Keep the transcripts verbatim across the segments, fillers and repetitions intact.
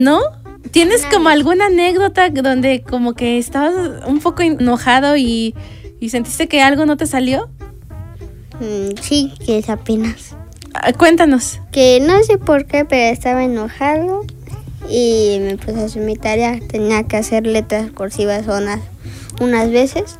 ¿No? ¿Tienes como alguna anécdota donde como que estabas un poco enojado y, y sentiste que algo no te salió? Mm, sí, que es apenas. Ah, cuéntanos. Que no sé por qué, pero estaba enojado y me puse a hacer mi tarea. Tenía que hacer letras cursivas unas, unas veces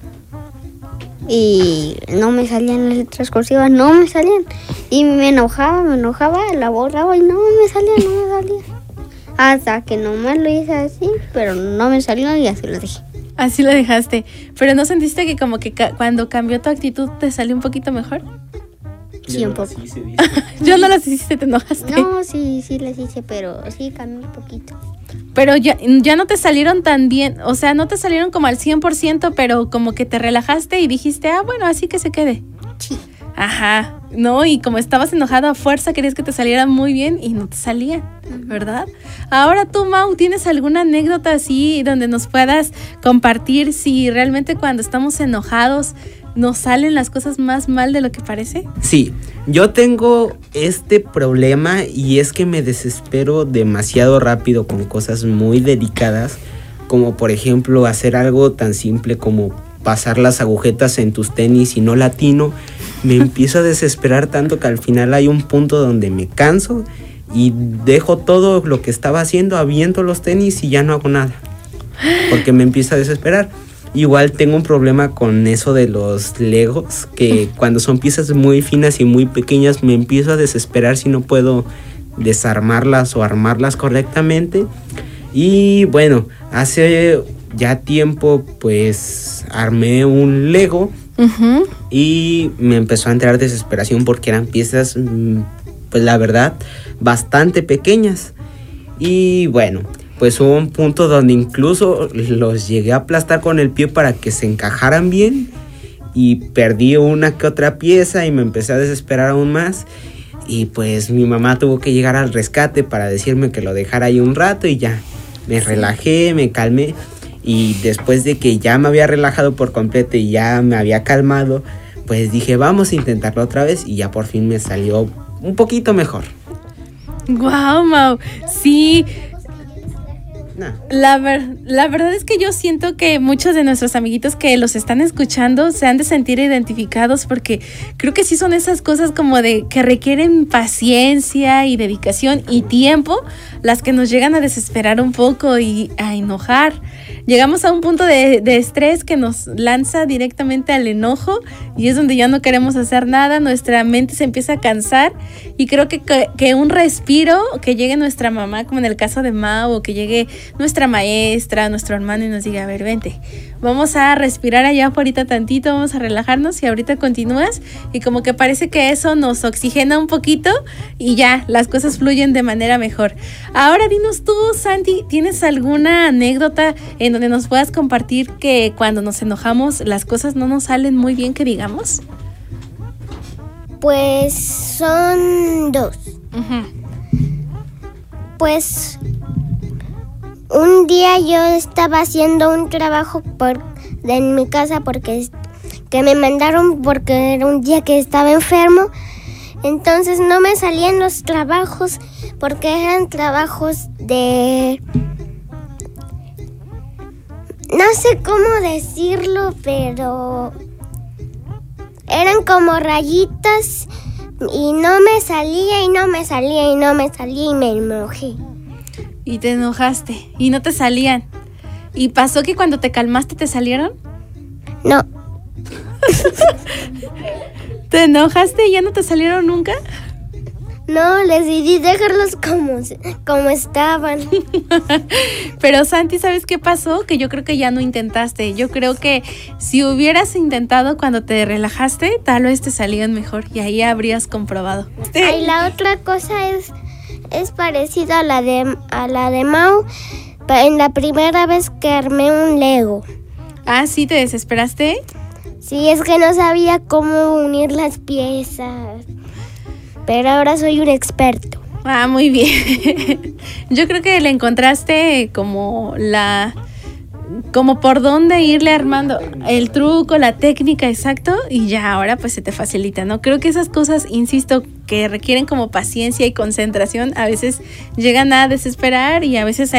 y no me salían las letras cursivas, no me salían. Y me enojaba, me enojaba, la borraba y no me salía, no me salía. Hasta que nomás lo hice así, pero no me salió y así lo dejé. Así lo dejaste. ¿Pero no sentiste que como que ca- cuando cambió tu actitud te salió un poquito mejor? Sí, un poco. Yo no las hiciste, te enojaste. No, sí, sí las hice, pero sí cambió un poquito. Pero ya, ya no te salieron tan bien, o sea, no te salieron como al cien por ciento, pero como que te relajaste y dijiste, ah, bueno, así que se quede. Sí. Ajá, no, y como estabas enojado a fuerza, querías que te salieran muy bien y no te salían, ¿verdad? Ahora tú, Mau, ¿tienes alguna anécdota así donde nos puedas compartir si realmente cuando estamos enojados nos salen las cosas más mal de lo que parece? Sí, yo tengo este problema y es que me desespero demasiado rápido con cosas muy delicadas, como por ejemplo hacer algo tan simple como pasar las agujetas en tus tenis y no latino. Me empiezo a desesperar tanto que al final hay un punto donde me canso y dejo todo lo que estaba haciendo, aviento los tenis y ya no hago nada, porque me empiezo a desesperar. Igual tengo un problema con eso de los Legos, que cuando son piezas muy finas y muy pequeñas me empiezo a desesperar si no puedo desarmarlas o armarlas correctamente. Y bueno, hace ya tiempo pues armé un Lego uh-huh. y me empezó a entrar desesperación porque eran piezas, pues la verdad, bastante pequeñas. Y bueno, pues hubo un punto donde incluso los llegué a aplastar con el pie para que se encajaran bien y perdí una que otra pieza y me empecé a desesperar aún más. Y pues mi mamá tuvo que llegar al rescate para decirme que lo dejara ahí un rato y ya me relajé, me calmé. Y después de que ya me había relajado por completo y ya me había calmado, pues dije, vamos a intentarlo otra vez y ya por fin me salió un poquito mejor. ¡Guau, Mau! Sí. La, ver, la verdad es que yo siento que muchos de nuestros amiguitos que los están escuchando se han de sentir identificados, porque creo que sí son esas cosas como de que requieren paciencia y dedicación y tiempo las que nos llegan a desesperar un poco y a enojar. Llegamos a un punto de, de estrés que nos lanza directamente al enojo y es donde ya no queremos hacer nada, nuestra mente se empieza a cansar y creo que, que, que un respiro, que llegue nuestra mamá, como en el caso de Mau, o que llegue nuestra maestra, nuestro hermano y nos diga, a ver, vente, vamos a respirar allá afuera tantito, vamos a relajarnos y ahorita continúas, y como que parece que eso nos oxigena un poquito y ya, las cosas fluyen de manera mejor. Ahora dinos tú, Santi, ¿tienes alguna anécdota en donde nos puedas compartir que cuando nos enojamos las cosas no nos salen muy bien, que digamos? Pues son dos. Uh-huh. Pues un día yo estaba haciendo un trabajo por, de, en mi casa porque que me mandaron porque era un día que estaba enfermo. Entonces no me salían los trabajos porque eran trabajos de... No sé cómo decirlo, pero eran como rayitas y no me salía y no me salía y no me salía y me enojé. Y te enojaste y no te salían. ¿Y pasó que cuando te calmaste te salieron? No. ¿Te enojaste y ya no te salieron nunca? No, decidí dejarlos como, como estaban. Pero Santi, ¿sabes qué pasó? Que yo creo que ya no intentaste. Yo creo que si hubieras intentado cuando te relajaste, tal vez te salían mejor y ahí habrías comprobado. Ay, la otra cosa es, es parecida a la de a la de Mau, en la primera vez que armé un Lego. Ah, ¿sí te desesperaste? Sí, es que no sabía cómo unir las piezas. Pero ahora soy un experto. Ah, muy bien. Yo creo que le encontraste como la... como por dónde irle armando el truco, la técnica, exacto, y ya ahora pues se te facilita, ¿no? Creo que esas cosas, insisto, que requieren como paciencia y concentración, a veces llegan a desesperar y a veces hay